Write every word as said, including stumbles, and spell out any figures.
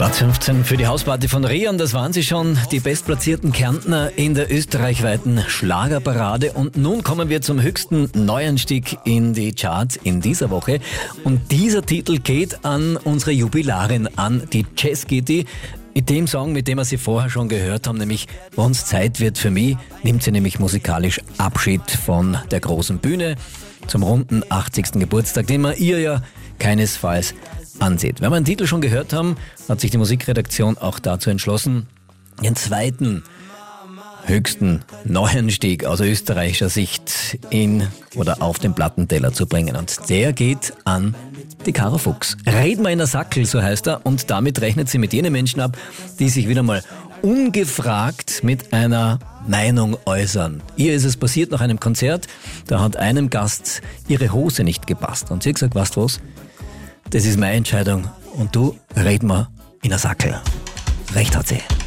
Platz fünfzehn für die Hausparty von Rian, das waren sie schon, die bestplatzierten Kärntner in der österreichweiten Schlagerparade. Und nun kommen wir zum höchsten Neuanstieg in die Charts in dieser Woche. Und dieser Titel geht an unsere Jubilarin, an die Jess Gitti. Mit dem Song, mit dem wir sie vorher schon gehört haben, nämlich Wenn's Zeit wird für mich, nimmt sie nämlich musikalisch Abschied von der großen Bühne zum runden achtzigsten Geburtstag, den man ihr ja keinesfalls ansieht. Wenn wir den Titel schon gehört haben, hat sich die Musikredaktion auch dazu entschlossen, den zweiten höchsten Neuanstieg aus österreichischer Sicht in oder auf den Plattenteller zu bringen. Und der geht an die Caro Fuchs. Red mal in der Sackel, so heißt er. Und damit rechnet sie mit jenen Menschen ab, die sich wieder mal ungefragt mit einer Meinung äußern. Ihr ist es passiert nach einem Konzert, da hat einem Gast ihre Hose nicht gepasst. Und sie hat gesagt, weißt du was? Das ist meine Entscheidung. Und du, red mal in der Sackel. Recht hat sie.